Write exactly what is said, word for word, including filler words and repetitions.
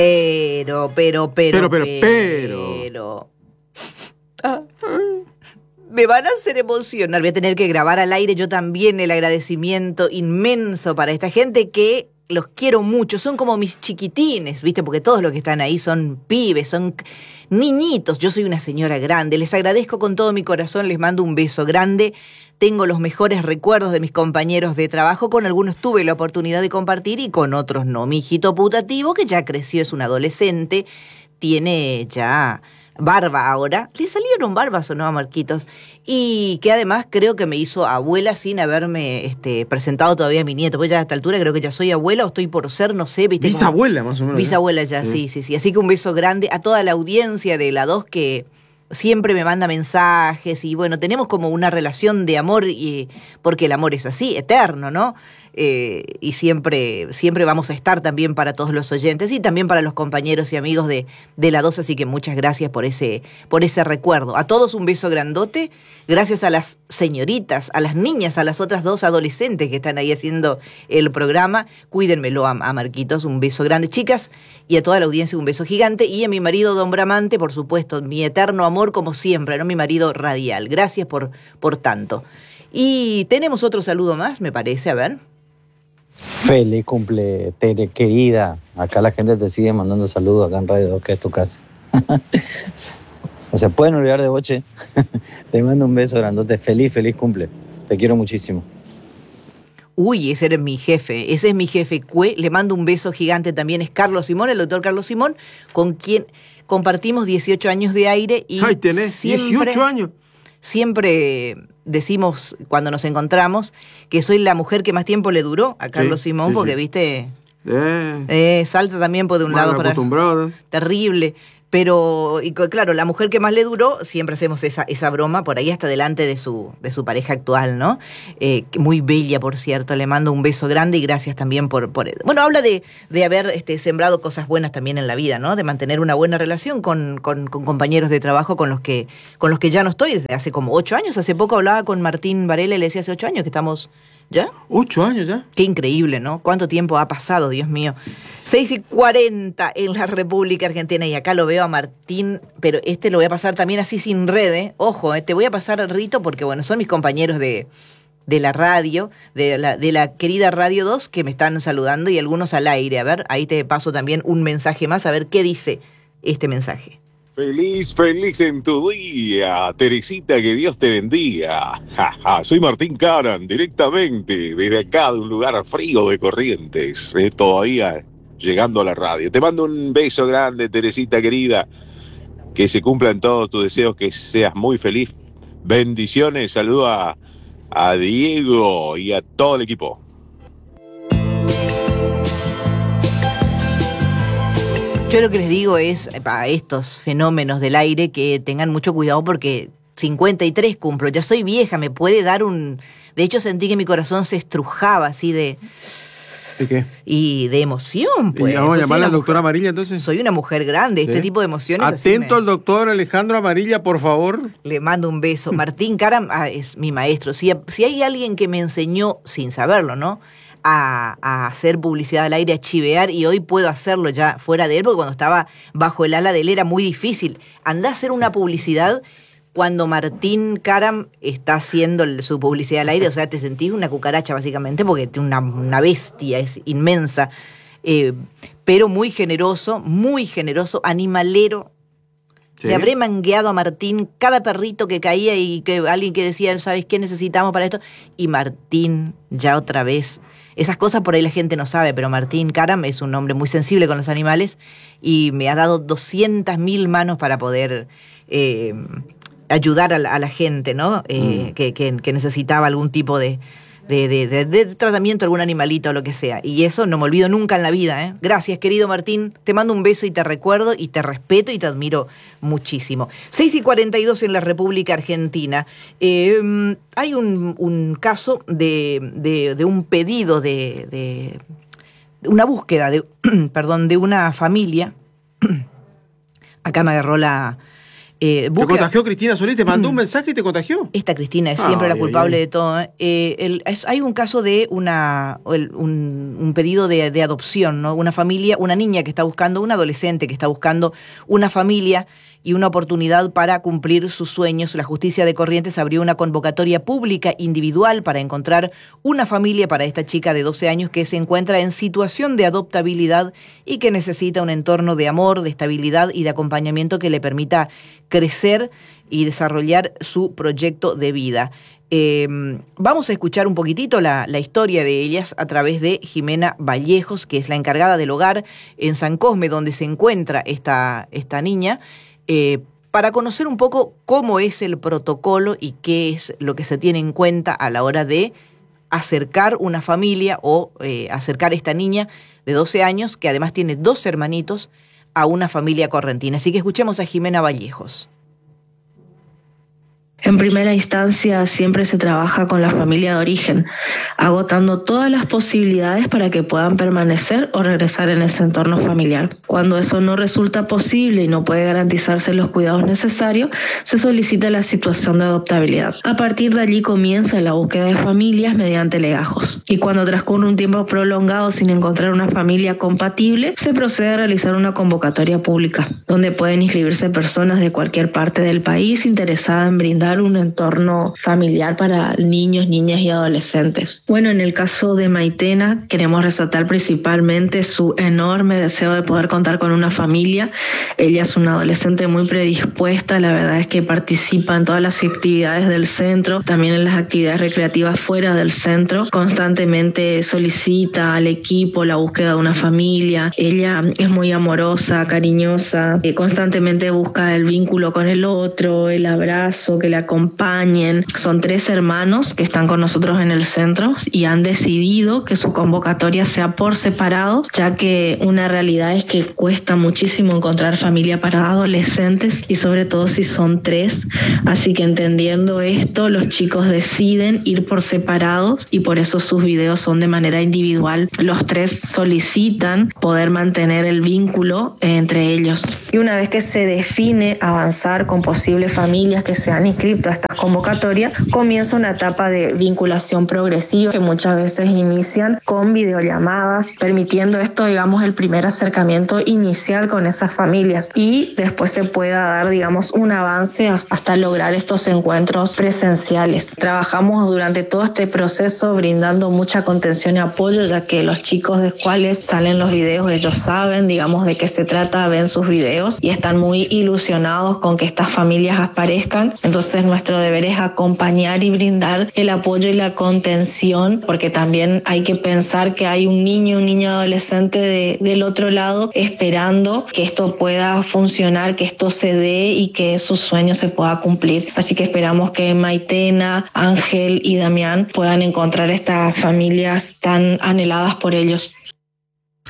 Pero, pero, pero, Pero, pero, pero. pero. Ah, me van a hacer emocionar. Voy a tener que grabar al aire yo también el agradecimiento inmenso para esta gente que los quiero mucho. Son como mis chiquitines, ¿viste? Porque todos los que están ahí son pibes, son niñitos. Yo soy una señora grande. Les agradezco con todo mi corazón. Les mando un beso grande. Tengo los mejores recuerdos de mis compañeros de trabajo. Con algunos tuve la oportunidad de compartir y con otros no. Mi hijito putativo, que ya creció, es un adolescente, tiene ya barba ahora. ¿Le salieron barbas o no a Marquitos? Y que además creo que me hizo abuela sin haberme este, presentado todavía a mi nieto. Pues ya a esta altura creo que ya soy abuela o estoy por ser, no sé. ¿Viste? Bisabuela, más o menos. Bisabuela ya, sí. sí, sí, sí. Así que un beso grande a toda la audiencia de la dos que siempre me manda mensajes y bueno, tenemos como una relación de amor, y, porque el amor es así, eterno, ¿no? Eh, y siempre, siempre vamos a estar también para todos los oyentes y también para los compañeros y amigos de, de la dos, así que muchas gracias por ese, por ese recuerdo. A todos un beso grandote, gracias a las señoritas, a las niñas, a las otras dos adolescentes que están ahí haciendo el programa. Cuídenmelo a, a Marquitos, un beso grande, chicas, y a toda la audiencia un beso gigante, y a mi marido Don Bramante, por supuesto, mi eterno amor como siempre, ¿no? Mi marido radial. Gracias por, por tanto. Y tenemos otro saludo más, me parece, a ver. Feliz cumple, Tere, querida. Acá la gente te sigue mandando saludos acá en Radio dos, que es tu casa. No se pueden olvidar de Boche. Te mando un beso grandote. Feliz, feliz cumple. Te quiero muchísimo. Uy, ese era mi jefe, ese es mi jefe. Cue, le mando un beso gigante también. Es Carlos Simón, el doctor Carlos Simón, con quien compartimos dieciocho años de aire. Y ¡ay, tenés siempre, dieciocho años! Siempre decimos cuando nos encontramos que soy la mujer que más tiempo le duró a Carlos sí, Simón, sí, porque, sí. viste, eh, eh, salta también por de un lado para... Terrible. Pero, y claro, la mujer que más le duró, siempre hacemos esa, esa broma, por ahí hasta delante de su, de su pareja actual, ¿no? Eh, muy bella, por cierto, le mando un beso grande y gracias también por... por bueno, habla de, de haber este, sembrado cosas buenas también en la vida, ¿no? De mantener una buena relación con, con, con compañeros de trabajo con los, que, con los que ya no estoy desde hace como ocho años. Hace poco hablaba con Martín Varela y le decía hace ocho años que estamos... ¿Ya? Ocho años ya. Qué increíble, ¿no? ¿Cuánto tiempo ha pasado, Dios mío? seis y cuarenta en la República Argentina y acá lo veo a Martín, pero este lo voy a pasar también así sin red, ¿eh? Ojo, ¿eh? Te voy a pasar el Rito porque, bueno, son mis compañeros de, de la radio, de la, de la querida Radio dos que me están saludando y algunos al aire. A ver, ahí te paso también un mensaje más, a ver qué dice este mensaje. Feliz, feliz en tu día, Teresita, que Dios te bendiga. Ja, ja, soy Martín Caram, directamente desde acá, de un lugar frío de Corrientes, eh, todavía llegando a la radio. Te mando un beso grande, Teresita querida, que se cumplan todos tus deseos, que seas muy feliz. Bendiciones, saludo a, a Diego y a todo el equipo. Yo lo que les digo es a estos fenómenos del aire que tengan mucho cuidado porque cincuenta y tres cumplo, ya soy vieja, me puede dar un... De hecho sentí que mi corazón se estrujaba así de... ¿De qué? Y de emoción, pues. ¿Y vamos a llamar a la mujer, doctora Amarilla entonces? Soy una mujer grande, ¿sí? Este tipo de emociones... Atento me... al doctor Alejandro Amarilla, por favor. Le mando un beso. Martín Caram ah, es mi maestro. Si, si hay alguien que me enseñó, sin saberlo, ¿no?, A, a hacer publicidad al aire, a chivear, y hoy puedo hacerlo ya fuera de él, porque cuando estaba bajo el ala de él era muy difícil. Andá a hacer una publicidad cuando Martín Caram está haciendo su publicidad al aire, o sea, te sentís una cucaracha básicamente, porque es una, una bestia, es inmensa, eh, pero muy generoso, muy generoso, animalero. ¿Sí? Le habré mangueado a Martín cada perrito que caía y que alguien que decía, ¿sabes qué necesitamos para esto? Y Martín, ya otra vez... Esas cosas por ahí la gente no sabe, pero Martín Caram es un hombre muy sensible con los animales y me ha dado doscientas mil manos para poder eh, ayudar a la, a la gente, ¿no? Eh, mm. que, que, que necesitaba algún tipo de, de, de, de, de tratamiento, algún animalito o lo que sea. Y eso no me olvido nunca en la vida, ¿eh? Gracias, querido Martín. Te mando un beso y te recuerdo y te respeto y te admiro muchísimo. seis y cuarenta y dos en la República Argentina. Eh, hay un, un caso de, de, de un pedido de, de, de una búsqueda de, perdón, de una familia. Acá me agarró la... Eh, ¿Te busca- contagió Cristina Solís? ¿Te mandó un mensaje y te contagió? Esta Cristina es siempre Ay, la culpable ay, ay. de todo. ¿eh? Eh, el- es- hay un caso de una el- un, un pedido de, de adopción, ¿no? Una familia, una niña que está buscando, un adolescente que está buscando una familia y una oportunidad para cumplir sus sueños. La justicia de Corrientes abrió una convocatoria pública individual para encontrar una familia para esta chica de doce años que se encuentra en situación de adoptabilidad y que necesita un entorno de amor, de estabilidad y de acompañamiento que le permita crecer y desarrollar su proyecto de vida. Eh, vamos a escuchar un poquitito la, la historia de ellas a través de Jimena Vallejos, que es la encargada del hogar en San Cosme, donde se encuentra esta, esta niña, eh, para conocer un poco cómo es el protocolo y qué es lo que se tiene en cuenta a la hora de acercar una familia o eh, acercar a esta niña de doce años, que además tiene dos hermanitos, a una familia correntina. Así que escuchemos a Jimena Vallejos. En primera instancia, siempre se trabaja con la familia de origen, agotando todas las posibilidades para que puedan permanecer o regresar en ese entorno familiar. Cuando eso no resulta posible y no puede garantizarse los cuidados necesarios, se solicita la situación de adoptabilidad. A partir de allí comienza la búsqueda de familias mediante legajos. Y cuando transcurre un tiempo prolongado sin encontrar una familia compatible, se procede a realizar una convocatoria pública, donde pueden inscribirse personas de cualquier parte del país interesadas en brindar un entorno familiar para niños, niñas y adolescentes. Bueno, en el caso de Maitena, queremos resaltar principalmente su enorme deseo de poder contar con una familia. Ella es una adolescente muy predispuesta, la verdad es que participa en todas las actividades del centro, también en las actividades recreativas fuera del centro. Constantemente solicita al equipo la búsqueda de una familia. Ella es muy amorosa, cariñosa, eh, constantemente busca el vínculo con el otro, el abrazo, que la acompañen. Son tres hermanos que están con nosotros en el centro y han decidido que su convocatoria sea por separado, ya que una realidad es que cuesta muchísimo encontrar familia para adolescentes y sobre todo si son tres. Así que entendiendo esto, los chicos deciden ir por separados y por eso sus videos son de manera individual. Los tres solicitan poder mantener el vínculo entre ellos. Y una vez que se define avanzar con posibles familias que se han inscrito a esta convocatoria, comienza una etapa de vinculación progresiva que muchas veces inician con videollamadas, permitiendo esto, digamos, el primer acercamiento inicial con esas familias y después se pueda dar, digamos, un avance hasta lograr estos encuentros presenciales. Trabajamos durante todo este proceso brindando mucha contención y apoyo, ya que los chicos de cuales salen los videos, ellos saben, digamos, de qué se trata, ven sus videos y están muy ilusionados con que estas familias aparezcan. Entonces nuestro deber es acompañar y brindar el apoyo y la contención, porque también hay que pensar que hay un niño, un niño adolescente de, del otro lado esperando que esto pueda funcionar, que esto se dé y que su sueño se pueda cumplir. Así que esperamos que Maitena, Ángel y Damián puedan encontrar estas familias tan anheladas por ellos.